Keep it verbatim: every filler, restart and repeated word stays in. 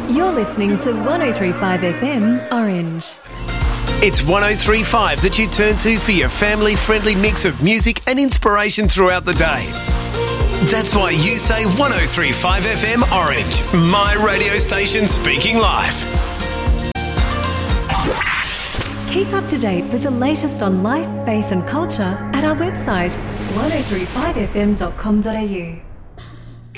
You're listening to one oh three point five F M Orange. It's one oh three point five that you turn to for your family-friendly mix of music and inspiration throughout the day. That's why you say one oh three point five F M Orange, my radio station speaking life. Keep up to date with the latest on life, faith and culture at our website one oh three five f m dot com dot a u.